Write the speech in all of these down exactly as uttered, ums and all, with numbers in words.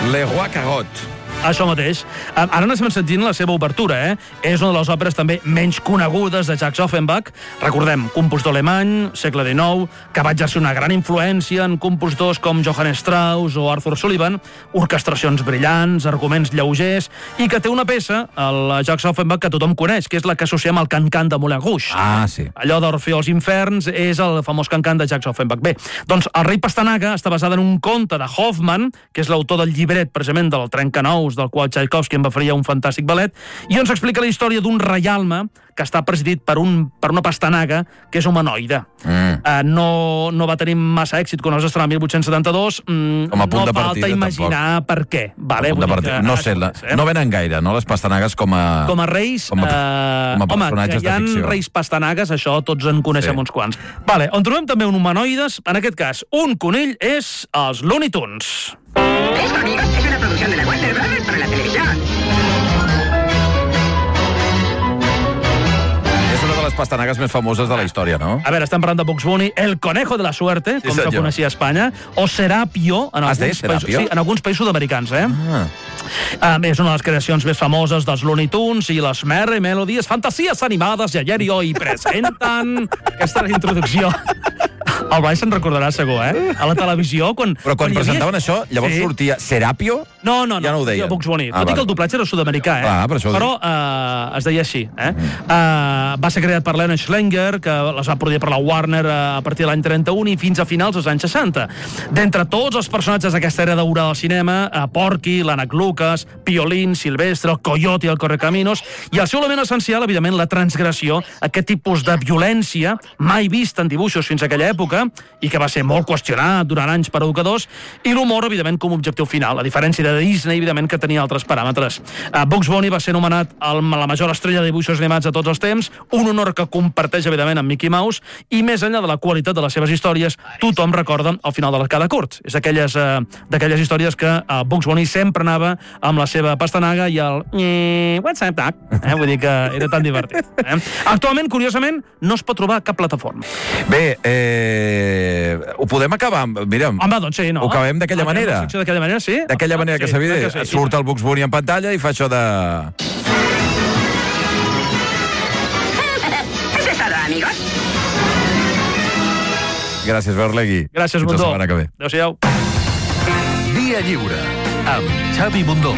Le Roi Carotte. Això mateix. Ara n'estem sentint la seva obertura, eh? És una de les òperes també menys conegudes de Jacques Offenbach. Recordem, compositor alemany, segle dinou, que va exercir una gran influència en compositors com Johann Strauss o Arthur Sullivan, orquestracions brillants, arguments lleugers, i que té una peça, el Jacques Offenbach, que tothom coneix, que és la que associem al Can-Can de Moulin Rouge. Ah, sí. Allò d'Orfeu als inferns és el famós Can-Can de Jacques Offenbach. Bé, doncs El rei Pastanaga està basada en un conte de Hoffmann, que és l'autor del llibret, precisament, del Trencanous, del qual Tchaikovsky en va fer un fantàstic ballet, i on s'explica la història d'un reialme que està presidit per, un, per una pastanaga que és humanoide. Mm. Uh, no, no va tenir massa èxit quan es va estrenar el mil vuit-cents setanta-dos. Mm, com a punt no de partida, falta imaginar tampoc. Per què. Vale, punt de partida. que, no sé, la, eh? no venen gaire, no, les pastanagues com a... Com a reis, com a, uh, com a personatges home, que hi ha de ficció. reis pastanagues, això tots en coneixem Sí. uns quants. Vale, on trobem també un humanoides, en aquest cas, un conill és els Looney Tunes. Esto, amigos, es una producción de la Warner Brothers para la televisión. És una de les pastanagues més famoses de la història, no? A veure, estem parlant de Bugs Bunny, el conejo de la suerte, com Sí, se senyor. coneixia a Espanya, o Serapio, en Es deia alguns, països, Serapio? sí, en alguns països sud-americans, eh? Ah. Um, és una de les creacions més famoses dels Looney Tunes i les Merry Melodies, fantasies animades, i ayer i hoy presenten... Aquesta és la introducció. El Blai se'n recordarà segur, eh? A la televisió, quan... Però quan, quan presentaven havia... això, llavors sí. sortia Serapio? No, no, no. Ja no ho deien. Bugs Bunny. Ah, Tot i vale. que el doblatge era sud-americà, eh? Ah, per això ho Però uh, es deia així, eh? Mm. Uh, va ser creat per Leonard Schlesinger, que les va produir per la Warner uh, a partir de l'any trenta-un i fins a finals dels anys seixanta. D'entre tots els personatges d'aquesta era daurada del cinema, uh, Porky, l'Ànec Lucas, Piolín, Silvestre, el Coyote i el Correcaminos, i el seu element essencial, evidentment, la transgressió, aquest tipus de violència mai vist en dibuixos fins a aquella època, i que va ser molt qüestionat durant anys per educadors, i l'humor, evidentment, com a objectiu final, a diferència de Disney, evidentment, que tenia altres paràmetres. Uh, Bugs Bunny va ser anomenat el, la major estrella de dibuixos animats de tots els temps, un honor que comparteix, evidentment, amb Mickey Mouse, i més enllà de la qualitat de les seves històries, tothom recorda al final de cada curt. És aquelles, uh, d'aquelles històries que uh, Bugs Bunny sempre anava amb la seva pastanaga i el... What's up, Doc? Eh? Vull dir que era tan divertit. Eh? Actualment, curiosament, no es pot trobar a cap plataforma. Bé, eh, ho podem acabar amb... Mira, Home, doncs sí, no? ho acabem d'aquella manera. D'aquella manera, sí. D'aquella manera que sí, s'havia que dit. sí. Surt el Bugs Bunny en pantalla i fa això de... Eso es todo, amigos. Gràcies, Berlegui. Gràcies, Fins Bundó. la setmana que ve. Adéu-siau. Via Lliure, amb Xavi Bundó.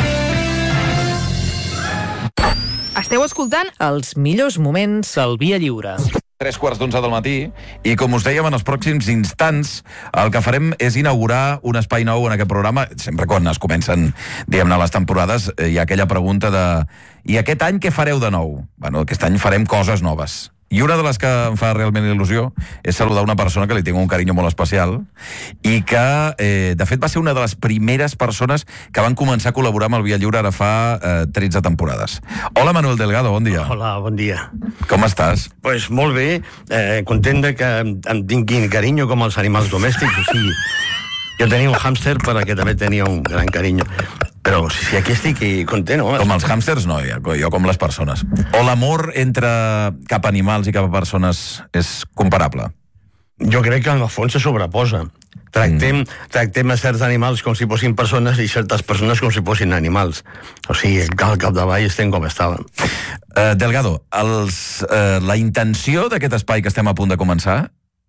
Esteu escoltant els millors moments Del Via Lliure. Tres quarts d'onze del matí, i com us dèiem, en els pròxims instants el que farem és inaugurar un espai nou en aquest programa. Sempre quan es comencen, diguem-ne, les temporades, hi ha aquella pregunta de i aquest any què fareu de nou? Bueno, aquest any farem coses noves. I una de les que em fa realment il·lusió és saludar una persona que li tinc un carinyo molt especial i que, eh, de fet, va ser una de les primeres persones que van començar a col·laborar amb el Via Lliure ara fa eh, tretze temporades. Hola, Manuel Delgado, bon dia. Hola, bon dia. Com estàs? Pues molt bé, eh, content de que em tinguin carinyo com els animals domèstics. O sigui, jo tenia un hàmster perquè també tenia un gran carinyo. Però si, si aquí estic i content, home. Com els hàmsters, no, jo, jo com les persones. O l'amor entre cap a animals i cap a persones és comparable? Jo crec que en el fons se sobreposa. Tractem, mm. tractem a certs animals com si fossin persones i certes persones com si fossin animals. O sigui, al capdavall estem com estàvem. Uh, Delgado, els, uh, la intenció d'aquest espai que estem a punt de començar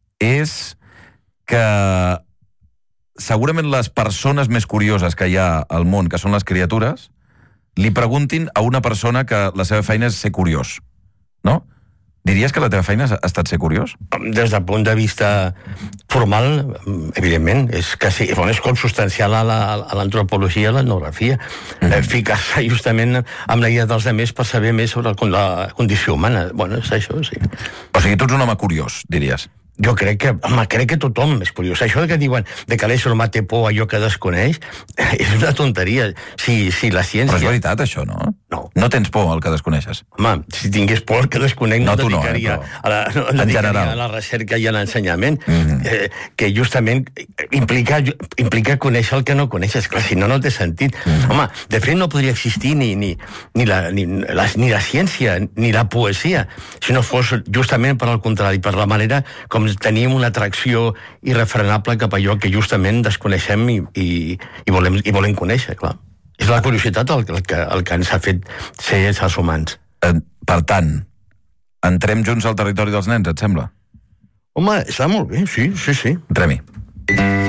és que segurament les persones més curioses que hi ha al món, que són les criatures, li preguntin a una persona que la seva feina és ser curiós. No? Diries que la teva feina ha estat ser curiós? Des del punt de vista formal, evidentment, és, quasi, és consubstancial a l'antropologia, a l'etnografia. Mm -hmm. Ficar-se justament amb la idea dels altres per saber més sobre la condició humana. Bueno, és això, sí. O sigui, tu ets un home curiós, diries. Jo crec que, home, crec que tothom és curiós. Això que diuen de que l'ésser humà té por a allò que desconeix és una tonteria. Si, si la ciència... Però és veritat, això, no? No. No tens por al que desconeixes? Home, si tingués por al que desconec no, No, tu no, dedicaria, eh, però... a, la, no, En dedicaria general. a la recerca i a l'ensenyament. Mm -hmm. eh, que justament implica, implica conèixer el que no coneixes. Clar, si no, no té sentit. Mm -hmm. Home, de fet no podria existir ni, ni, ni, la, ni, la, ni la ciència ni la poesia si no fos justament per al contrari, per la manera com tenim una atracció irrefrenable cap a allò que justament desconeixem i, i, i, volem, i volem conèixer, clar. És la curiositat el, el, que, el que ens ha fet ser éssers humans. Eh, per tant, entrem junts al territori dels nens, et sembla? Home, està molt bé, sí, sí, sí. Entrem-hi.